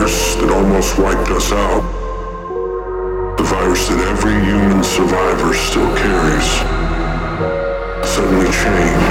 virus that almost wiped us out, the virus that every human survivor still carries, suddenly changed.